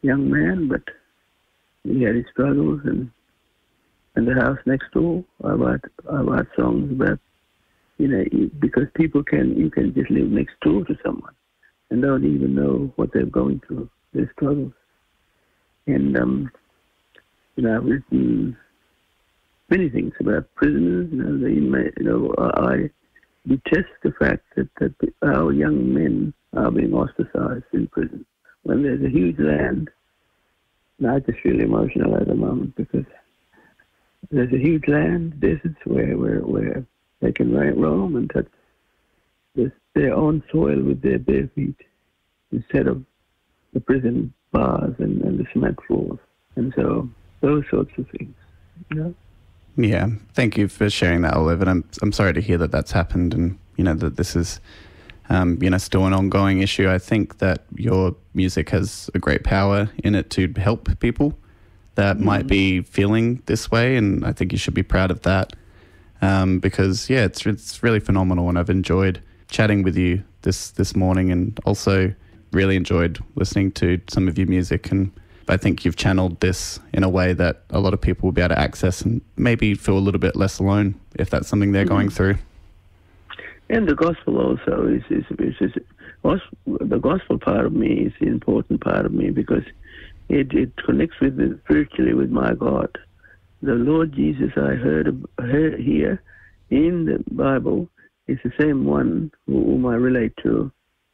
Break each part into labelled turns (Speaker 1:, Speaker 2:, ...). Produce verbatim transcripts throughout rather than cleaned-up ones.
Speaker 1: young man, but he had his struggles. And in the house next door, I write, I write songs about, you know, because people can, you can just live next door to someone and don't even know what they're going through, their struggles. And, um, you know, I've written many things about prisoners, you know, the inmate, you know, I detest the fact that, that our young men are being ostracized in prison when there's a huge land. And I just feel emotional at the moment because there's a huge land, deserts where, where, where they can roam and touch this, their own soil with their bare feet instead of the prison bars and, and the cement floors. And so those sorts of things, you know.
Speaker 2: Yeah, thank you for sharing that, Olive. And I'm I'm sorry to hear that that's happened, and you know that this is, um, you know, still an ongoing issue. I think that your music has a great power in it to help people that mm-hmm. might be feeling this way, and I think you should be proud of that. Um, because yeah, it's it's really phenomenal, and I've enjoyed chatting with you this this morning, and also really enjoyed listening to some of your music. And I think you've channeled this in a way that a lot of people will be able to access and maybe feel a little bit less alone if that's something they're mm-hmm. going through.
Speaker 1: And the gospel also is, is, is, is, is the gospel part of me is the important part of me because it, it connects with the, spiritually with my God. The Lord Jesus I heard, heard here in the Bible is the same one whom I relate to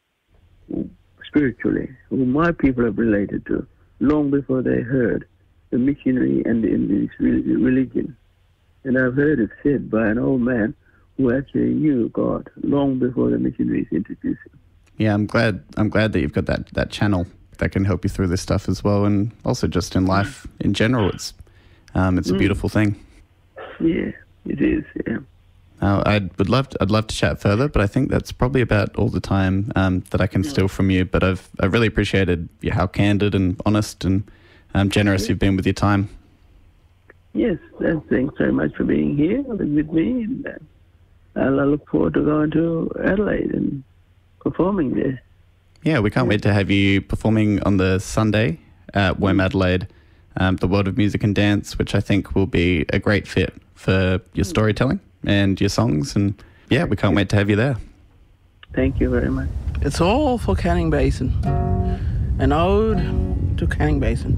Speaker 1: spiritually, whom my people have related to long before they heard the missionary and in this religion. And I've heard it said by an old man who actually knew God long before the missionaries introduced him.
Speaker 2: Yeah, I'm glad I'm glad that you've got that, that channel that can help you through this stuff as well, and also just in life in general. It's um, it's a beautiful mm. thing.
Speaker 1: Yeah, it is, yeah.
Speaker 2: Uh, I would love to, I'd love to chat further, but I think that's probably about all the time um, that I can steal from you. But I've I really appreciated how candid and honest and um, generous you've been with your time.
Speaker 1: Yes, thanks very much for being here with me. And, uh, I look forward to going to Adelaide and performing there.
Speaker 2: Yeah, we can't yeah. wait to have you performing on the Sunday at W A M Adelaide, um, the World of Music and Dance, which I think will be a great fit for your storytelling and your songs, and yeah, we can't wait to have you there.
Speaker 1: Thank you very much.
Speaker 3: It's all for Canning Basin. An ode to Canning Basin.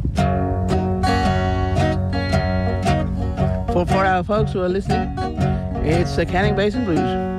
Speaker 3: For, for our folks who are listening, it's the Canning Basin Blues.